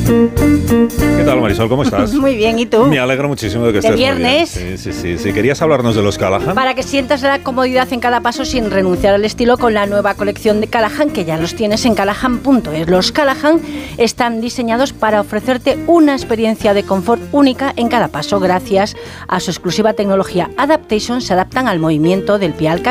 ¿Qué tal, Marisol? ¿Cómo estás? Muy bien, ¿y tú? Me alegro muchísimo de que estés viernes. muy bien. Sí. ¿Querías hablarnos de los Callahan? Para que sientas la comodidad en cada paso sin renunciar al estilo con la nueva colección de Callahan, que ya los tienes en Callahan.es. Los Callahan están diseñados para ofrecerte una experiencia de confort única en cada paso. Gracias a su exclusiva tecnología Adaptation, se adaptan al movimiento del pie al